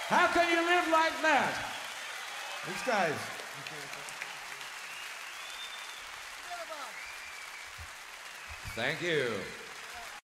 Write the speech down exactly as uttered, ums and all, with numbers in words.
How can you live like that? These guys. Thank you.